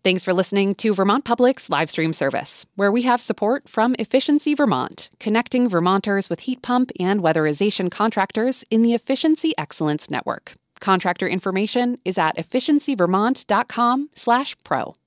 Thanks for listening to Vermont Public's live stream service, where we have support from Efficiency Vermont, connecting Vermonters with heat pump and weatherization contractors in the Efficiency Excellence Network. Contractor information is at efficiencyvermont.com/pro.